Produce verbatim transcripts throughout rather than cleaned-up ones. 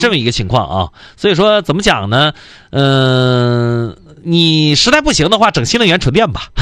这么一个情况啊。所以说怎么讲呢？嗯、呃，你实在不行的话，整新能源纯电吧。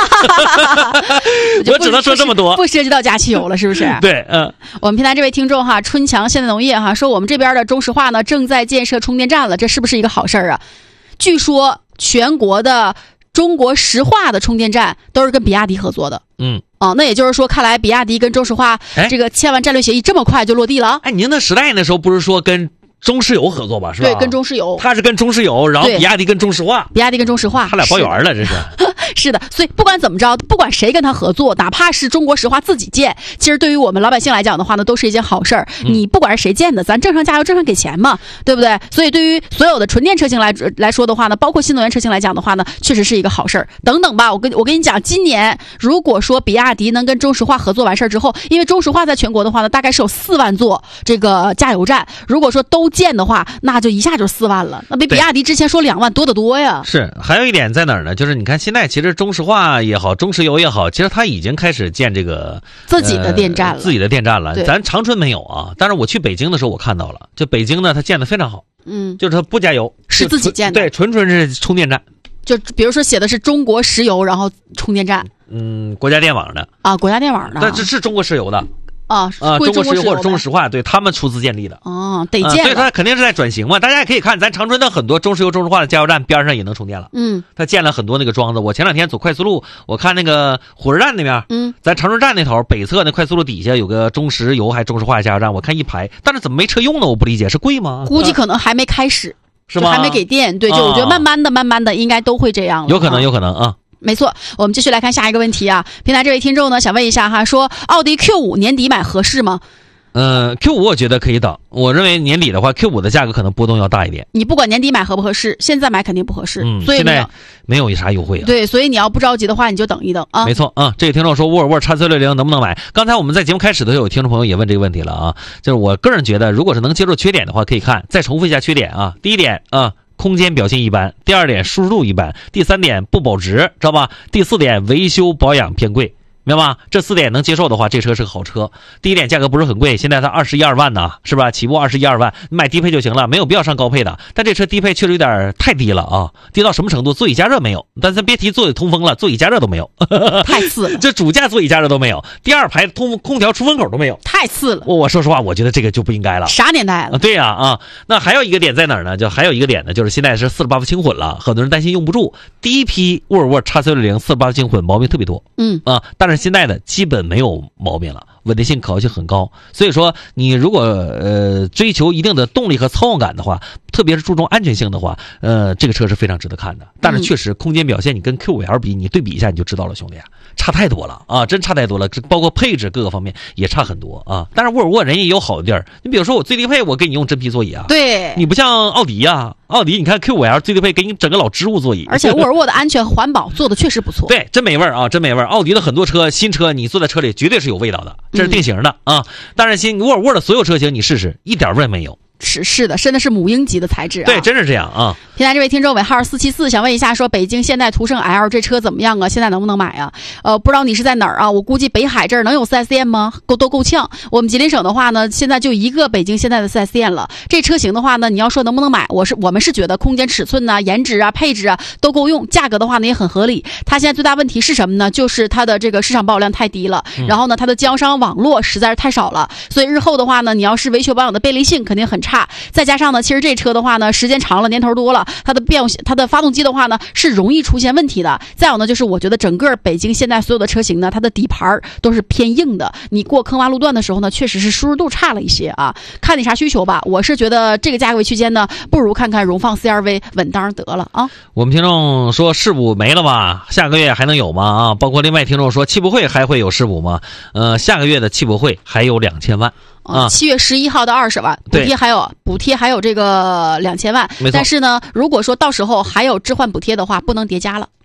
我只能说这么多， 不涉及到加汽油了，是不是？ 对，嗯、呃。 我们平台这位听众哈，春强现代农业哈说，我们这边的中石化呢正在建设充电站了，这是不是一个好事儿啊？据说全国的中国石化的充电站都是跟比亚迪合作的。 嗯。 哦，那也就是说，看来比亚迪跟中石化这个签完战略协议这么快就落地了。 哎，宁德时代那时候不是说跟中石油合作吧？是吧？ 对，跟中石油。 他是跟中石油，然后比亚迪跟中石化。 比亚迪跟中石化， 他俩包圆了，这是。 是的，所以不管怎么着，不管谁跟他合作，哪怕是中国石化自己建，其实对于我们老百姓来讲的话呢，都是一件好事儿。嗯、你不管是谁建的，咱正常加油，正常给钱嘛，对不对？所以对于所有的纯电车型来来说的话呢，包括新能源车型来讲的话呢，确实是一个好事儿。等等吧，我跟我跟你讲，今年如果说比亚迪能跟中石化合作完事儿之后，因为中石化在全国的话呢，大概是有四万座这个加油站，如果说都建的话，那就一下就四万了，那比比亚迪之前说两万多得多呀。 是，还有一点在哪儿呢？就是你看现在其实中石化也好，中石油也好，其实它已经开始建这个自己的电站了， 呃、自己的电站了。咱长春没有啊，但是我去北京的时候我看到了，就北京呢，它建得非常好， 嗯， 就是它不加油， 是自己建的， 对，纯纯是充电站。 就比如说写的是中国石油，然后充电站， 嗯，国家电网的啊，国家电网的， 但这是中国石油的。 啊啊，中国石油或者中国石化，对他们出资建立的。 哦，得建、啊， 所以它肯定是在转型嘛。大家也可以看，咱长春的很多中石油、中石化的加油站边上也能充电了。 嗯， 它建了很多那个桩子。我前两天走快速路，我看那个火车站那边， 嗯， 咱长春站那头北侧那快速路底下有个中石油还中石化加油站，我看一排，但是怎么没车用呢？我不理解，是贵吗？ 估计可能还没开始， 是吗？ 还没给电。对，就我觉得慢慢的、慢慢的应该都会这样了。 有可能，有可能啊。 没错，我们继续来看下一个问题啊。平台这位听众呢，想问一下哈，说奥迪 Q 五 年底买合适吗？ 嗯 ，Q 五 我觉得可以等。我认为年底的话 ，Q 五 的价格可能波动要大一点。 你不管年底买合不合适，现在买肯定不合适。 嗯， 所以现在没有啥优惠啊。 对，所以你要不着急的话，你就等一等啊。 没错啊，这个听众说沃尔沃 X 四六零能不能买？刚才我们在节目开始的时候，有听众朋友也问这个问题了啊。就是我个人觉得，如果是能接受缺点的话，可以看。再重复一下缺点啊。第一点啊，空间表现一般；第二点，舒适度一般；第三点，不保值，知道吧？第四点，维修保养偏贵。明白吗？这四点能接受的话，这车是个好车。第一点，价格不是很贵，现在它二十一二万呢，是吧？起步二十一二万，你买低配就行了，没有必要上高配的。但这车低配确实有点太低了啊，低到什么程度？座椅加热没有，但咱别提座椅通风了，座椅加热都没有， 太次了。 这主驾座椅加热都没有，第二排通空调出风口都没有， 太次了。 我我说实话，我觉得这个就不应该了。 啥年代了？ 啊对呀 啊, 啊，那还有一个点在哪儿呢？就还有一个点呢，就是现在是四十八伏轻混了，很多人担心用不住。第一批沃尔沃 X 四六零四十八伏轻混毛病特别多， 嗯啊，但是现在的基本本没有毛病了，稳定性可靠性很高。所以说你如果呃追求一定的动力和操控感的话，特别是注重安全性的话，呃这个车是非常值得看的。但是确实空间表现你跟 Q 五 L 比，你对比一下你就知道了，兄弟啊，差太多了啊，真差太多了，包括配置各个方面也差很多啊。但是沃尔沃人也有好的地儿，你比如说我最低配我给你用真皮座椅啊， 对， 你不像奥迪啊，奥迪你看 Q 五 L 最低配给你整个老织物座椅， 而且沃尔沃的安全和环保做的确实不错。 对，真没味儿啊，真没味儿。奥迪的很多车新车你坐在车里绝对是有味道的，这是定型的、嗯、啊。但是新沃尔沃的所有车型你试试，一点味没有。 是是的，真的是母婴级的材质啊！ 对，真是这样啊！ 平台这位听众尾号四七四想问一下，说北京现代途胜 L 这车怎么样啊？现在能不能买啊？呃，不知道你是在哪儿啊？我估计北海这儿能有 四 S 店吗？够都够呛。我们吉林省的话呢，现在就一个北京现代的 四 S 店了。这车型的话呢，你要说能不能买，我是我们是觉得空间尺寸呐、啊、颜值啊、配置啊都够用，价格的话呢也很合理。它现在最大问题是什么呢？就是它的这个市场保有量太低了， 嗯、 然后呢，它的经销商网络实在是太少了，所以日后的话呢，你要是维修保养的便利性肯定很差，再加上。其实这车的话呢，时间长了，年头多了，它的变它的发动机的话呢是容易出现问题的。再有呢，就是我觉得整个北京现在所有的车型呢，它的底盘都是偏硬的，你过坑洼路段的时候呢，确实是舒适度差了一些啊。看你啥需求吧，我是觉得这个价位区间呢，不如看看荣放 C R V 稳当得了啊。 我们听众说世补没了吧？下个月还能有吗？啊，包括另外听众说汽博会还会有世补吗？呃，下个月的汽博会还有两千万。 啊，七月十一号到二十万补贴，还有补贴，还有这个两千万。但是呢，如果说到时候还有置换补贴的话，不能叠加了。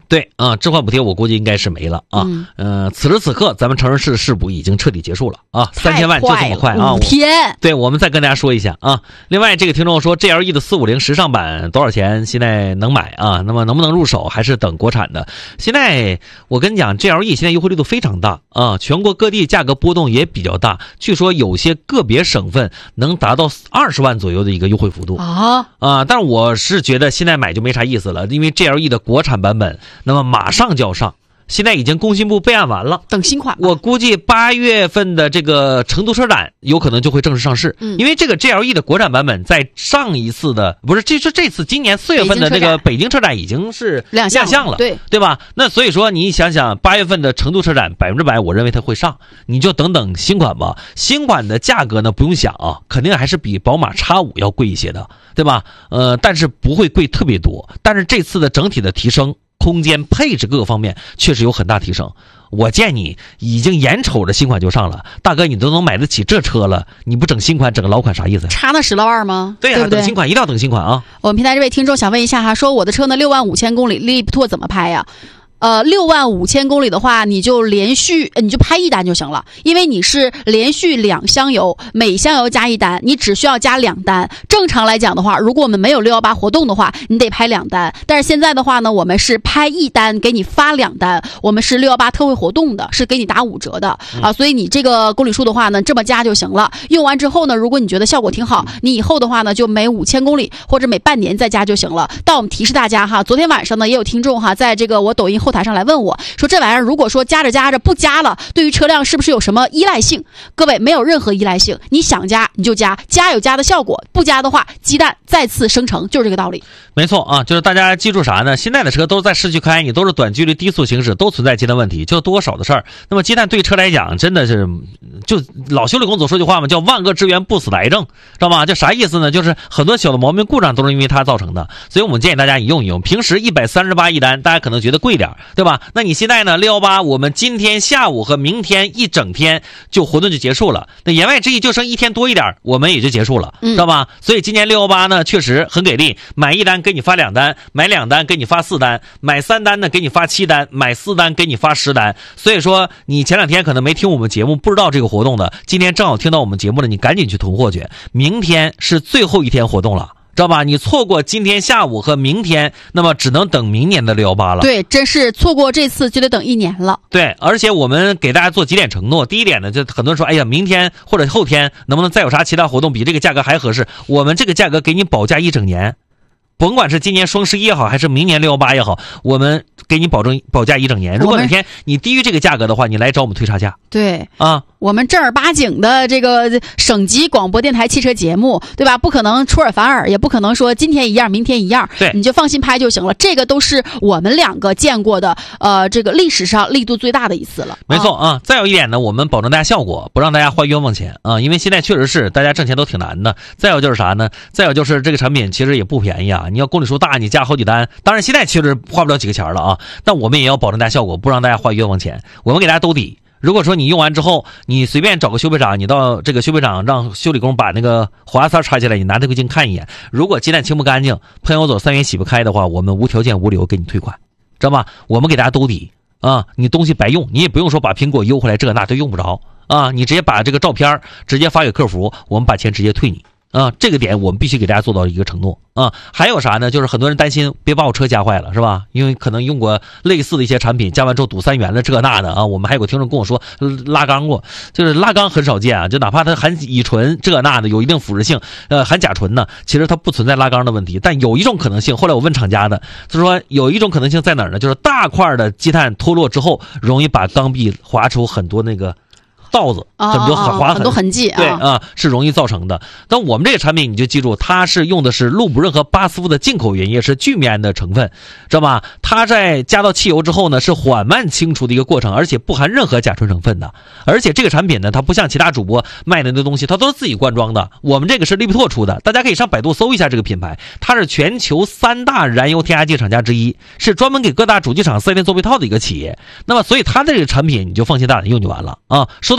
对啊，置换补贴我估计应该是没了啊。 嗯， 呃，此时此刻咱们成人市试补已经彻底结束了啊，三千万就这么快啊！ 五天。 对，我们再跟大家说一下啊。另外，这个听众说 G L E 的四五零时尚版多少钱？现在能买啊？那么能不能入手？还是等国产的？现在我跟你讲 ，G L E 现在优惠力度非常大啊，全国各地价格波动也比较大，据说有些个别省份能达到二十万左右的一个优惠幅度啊啊！但是我是觉得现在买就没啥意思了，因为 G L E 的国产版本，那么马上就要上。现在已经工信部备案完了， 等新款。 我估计八月份的这个成都车展有可能就会正式上市， 嗯， 因为这个 G L E 的国产版本在上一次的不是，这是这次今年四月份的这个北京车展已经是亮相了， 亮相了对对吧？那所以说你想想，八月份的成都车展百分之百，我认为它会上，你就等等新款吧。新款的价格呢，不用想啊，肯定还是比宝马 X 五 要贵一些的，对吧？呃，但是不会贵特别多，但是这次的整体的提升。空间配置各个方面确实有很大提升，我见你已经眼瞅着新款就上了，大哥你都能买得起这车了，你不整新款整个老款啥意思？ 差那十来万吗？ 对呀、啊， 对不对？ 等新款一定要等新款啊！ 我们平台这位听众想问一下哈，说我的车呢六万五千公里，利普拓怎么拍呀？呃，六万五千公里的话，你就连续你就拍一单就行了，因为你是连续两箱油，每箱油加一单，你只需要加两单。正常来讲的话，如果我们没有六一八活动的话，你得拍两单。但是现在的话呢，我们是拍一单给你发两单，我们是六一八特惠活动的，是给你打五折的啊，所以你这个公里数的话呢，这么加就行了。用完之后呢，如果你觉得效果挺好，你以后的话呢，就每五千公里或者每半年再加就行了。但我们提示大家哈，昨天晚上呢，也有听众哈，在这个我抖音后台上来问我说，这玩意儿如果说加着加着不加了，对于车辆是不是有什么依赖性？各位，没有任何依赖性，你想加你就加，加有加的效果，不加的话，鸡蛋再次生成，就是这个道理。 没错啊，就是大家记住啥呢？现在的车都是在市区开，你都是短距离低速行驶，都存在鸡蛋问题，就多少的事儿。那么鸡蛋对车来讲，真的是就老修理工总说句话嘛，叫万恶之源不死的癌症，知道吗？就啥意思呢？就是很多小的毛病故障都是因为它造成的，所以我们建议大家你用一用。平时一百三十八一单，大家可能觉得贵点，对吧？那你现在呢？六一八，我们今天下午和明天一整天就活动就结束了。那言外之意就剩一天多一点，我们也就结束了，知道吧？所以今年六一八呢，确实很给力，买一单给你发两单，买两单给你发四单，买三单呢给你发七单，买四单给你发十单。所以说，你前两天可能没听我们节目，不知道这个活动的，今天正好听到我们节目了，你赶紧去囤货去。明天是最后一天活动了。知道吧？你错过今天下午和明天，那么只能等明年的六一八了。 对，真是错过这次就得等一年了。 对，而且我们给大家做几点承诺。第一点呢，就很多人说，哎呀，明天或者后天能不能再有啥其他活动比这个价格还合适？我们这个价格给你保价一整年。甭管是今年双十一也好，还是明年六一八也好，我们给你保证保价一整年。如果哪天你低于这个价格的话，你来找我们推差价。 对啊， 我们正儿八经的这个省级广播电台汽车节目，对吧？不可能出尔反尔，也不可能说今天一样明天一样， 对， 你就放心拍就行了。这个都是我们两个见过的，呃，这个历史上力度最大的一次了。 没错啊。再有一点呢，我们保证大家效果，不让大家花冤枉钱啊，因为现在确实是大家挣钱都挺难的。再有就是啥呢？再有就是这个产品其实也不便宜啊。你要公里数大，你加好几单，当然现在其实花不了几个钱了啊。但我们也要保证大家效果，不让大家花冤枉钱。我们给大家兜底。如果说你用完之后，你随便找个修配厂，你到这个修配厂让修理工把那个火花塞拆下来，你拿这个镜看一眼，如果鸡蛋清不干净，喷油嘴三元洗不开的话，我们无条件无理由给你退款，知道吧？我们给大家兜底啊，你东西白用，你也不用说把苹果邮回来，这个那都用不着啊，你直接把这个照片直接发给客服，我们把钱直接退你。啊，这个点我们必须给大家做到一个承诺啊！还有啥呢？就是很多人担心别把我车加坏了，是吧？因为可能用过类似的一些产品，加完之后堵三元了，这那的啊。我们还有个听众跟我说拉缸过，就是拉缸很少见啊，就哪怕它含乙醇这那的，有一定腐蚀性，呃，含甲醇呢，其实它不存在拉缸的问题。但有一种可能性，后来我问厂家的，他说有一种可能性在哪儿呢？就是大块的积碳脱落之后，容易把缸壁划出很多那个道子，很多划痕， 很多痕迹啊， 对啊，是容易造成的。但我们这个产品你就记住，它是用的是路普润和巴斯夫的进口原液，是聚醚胺的成分，知道吧？它在加到汽油之后呢，是缓慢清除的一个过程，而且不含任何甲醇成分的。而且这个产品呢，它不像其他主播卖的那东西，它都是自己灌装的。我们这个是利普拓出的，大家可以上百度搜一下这个品牌，它是全球三大燃油添加剂厂家之一，是专门给各大主机厂四 S 店做配套的一个企业。那么，所以它的这个产品你就放心大胆用就完了啊。收到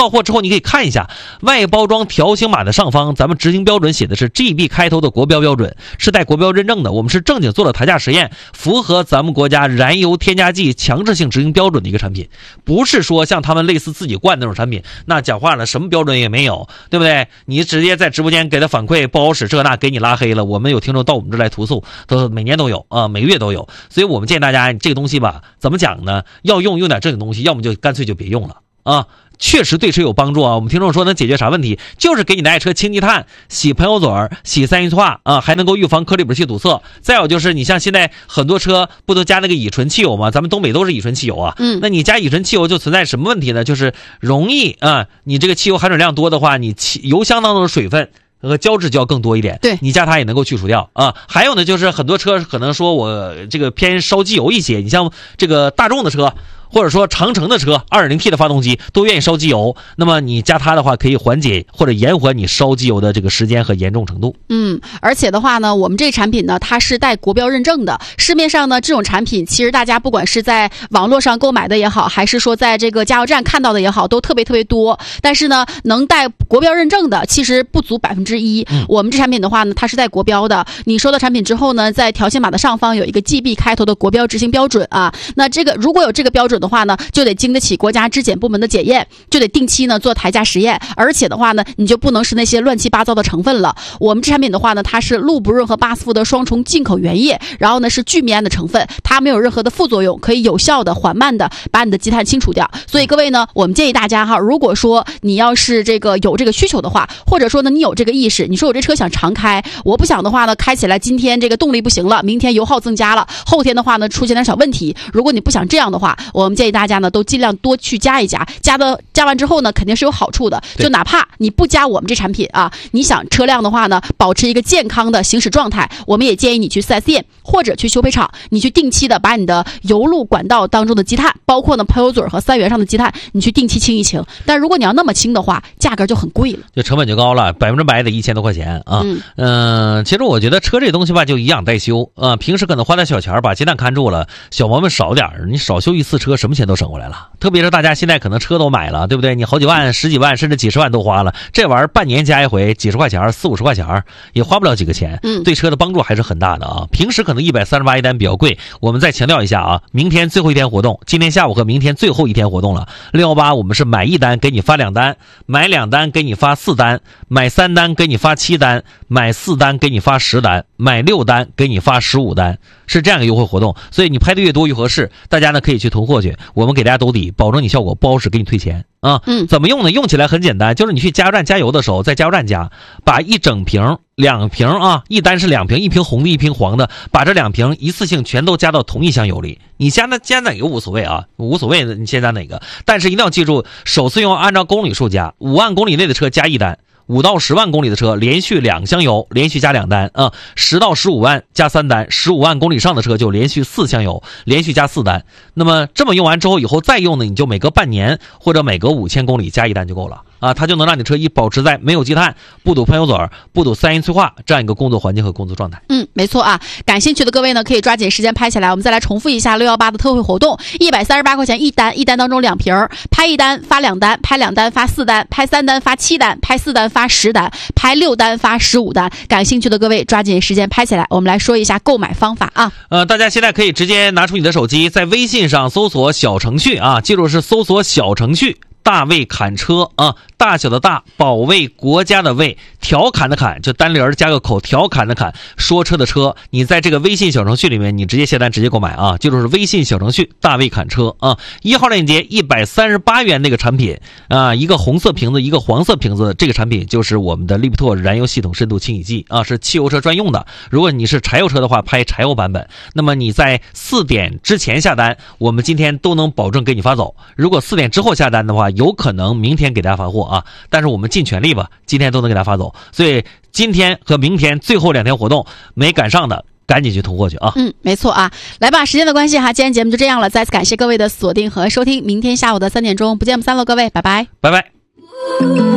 到货之后，你可以看一下外包装条形码的上方，咱们执行标准写的是 G B 开头的国标标准，是带国标认证的。我们是正经做了台架实验，符合咱们国家燃油添加剂强制性执行标准的一个产品，不是说像他们类似自己灌那种产品，那讲话了什么标准也没有，对不对？你直接在直播间给他反馈不好使，这那给你拉黑了。我们有听众到我们这来投诉，都每年都有啊，每个月都有。所以我们建议大家这个东西吧，怎么讲呢？要用用点正经东西，要么就干脆就别用了啊。确实对车有帮助啊！我们听众说能解决啥问题？就是给你的爱车清积碳、洗喷油嘴、洗三元催化啊，还能够预防颗粒本气堵塞。再有就是你像现在很多车不都加那个乙醇汽油吗？咱们东北都是乙醇汽油啊。 嗯， 那你加乙醇汽油就存在什么问题呢？就是容易啊，你这个汽油含水量多的话，你汽油箱当中的水分和胶质就要更多一点， 对， 你加它也能够去除掉啊。还有呢，就是很多车可能说我这个偏烧机油一些，你像这个大众的车。或者说长城的车 二点零 T 的发动机都愿意烧机油，那么你加它的话可以缓解或者延缓你烧机油的这个时间和严重程度。 嗯，而且的话呢，我们这产品呢它是带国标认证的，市面上呢这种产品其实大家不管是在网络上购买的也好，还是说在这个加油站看到的也好，都特别特别多，但是呢能带国标认证的其实不足百分之一。 嗯， 我们这产品的话呢它是带国标的，你收到产品之后呢，在条形码的上方有一个 G B 开头的国标执行标准啊，那这个如果有这个标准的话呢，就得经得起国家质检部门的检验，就得定期呢做台架实验，而且的话呢，你就不能是那些乱七八糟的成分了。我们这产品的话呢，它是氯不润和巴斯福的双重进口原液，然后呢是聚醚胺的成分，它没有任何的副作用，可以有效的、缓慢的把你的积碳清除掉。所以各位呢，我们建议大家哈，如果说你要是这个有这个需求的话，或者说呢你有这个意识，你说我这车想常开，我不想的话呢，开起来今天这个动力不行了，明天油耗增加了，后天的话呢出现点小问题。如果你不想这样的话，我们建议大家呢都尽量多去加一加，加的加完之后呢，肯定是有好处的。就哪怕你不加我们这产品啊，你想车辆的话呢，保持一个健康的行驶状态，我们也建议你去 四 S 店或者去修配厂，你去定期的把你的油路管道当中的积碳，包括呢喷油嘴和三元上的积碳，你去定期清一清。但如果你要那么清的话，价格就很贵了， 就成本就高了，百分之百得一千多块钱啊。嗯、呃，其实我觉得车这东西吧，就以养代修啊、呃，平时可能花点小钱把鸡蛋看住了，小毛病少点，你少修一次车，什么钱都省过来了。特别是大家现在可能车都买了，对不对？你好几万、十几万，甚至几十万都花了，这玩意儿半年加一回几十块钱、四五十块钱，也花不了几个钱。嗯，对车的帮助还是很大的啊。平时可能一百三十八一单比较贵，我们再强调一下啊，明天最后一天活动，今天下午和明天最后一天活动了。六一八我们是买一单给你发两单，买两单给你发四单，买三单给你发七单，买四单给你发十单，买六单给你发十五单，是这样一个优惠活动。所以你拍的越多越合适，大家呢可以去囤货去，我们给大家兜底，保证你效果不好使，给你退钱啊。嗯，怎么用呢？用起来很简单，就是你去加油站加油的时候，在加油站加，把一整瓶、两瓶啊，一单是两瓶，一瓶红的，一瓶黄的，把这两瓶一次性全都加到同一箱油里。你加那加哪个无所谓啊，无所谓的，你先加哪个，但是一定要记住，首次用按照公里数加，五万公里内的车加一单。五到十万公里的车连续两箱油，连续加两单啊；十到十五万加三单，十五万公里上的车就连续四箱油，连续加四单。那么这么用完之后，以后再用呢，你就每隔半年或者每隔五千公里加一单就够了啊，它就能让你车一保持在没有积碳、不堵喷油嘴、不堵三元催化这样一个工作环境和工作状态。 嗯，没错啊。感兴趣的各位呢，可以抓紧时间拍起来。我们再来重复一下六一八的特惠活动：一百三十八块钱一单，一单当中两瓶，拍一单发两单，拍两单发四单，拍三单发七单，拍四单发十单，拍六单发十五单。感兴趣的各位抓紧时间拍起来。我们来说一下购买方法啊。 呃，大家现在可以直接拿出你的手机，在微信上搜索小程序啊，记住是搜索小程序。大卫侃车啊，大小的大，保卫国家的卫，调侃的侃，就单立人加个口，调侃的侃，说车的车。你在这个微信小程序里面，你直接下单，直接购买啊，记住是微信小程序大卫侃车啊。一号链接一百三十八元那个产品啊，一个红色瓶子，一个黄色瓶子，这个产品就是我们的利普特燃油系统深度清洗剂啊，是汽油车专用的。如果你是柴油车的话，拍柴油版本，那么你在四点之前下单，我们今天都能保证给你发走。如果四点之后下单的话，有可能明天给大家发货啊，但是我们尽全力吧，今天都能给大家发走。所以今天和明天最后两天活动没赶上的，赶紧去囤货去啊。 嗯，没错啊。来吧，时间的关系哈，今天节目就这样了，再次感谢各位的锁定和收听，明天下午的三点钟不见不散喽，各位，拜拜， 拜拜。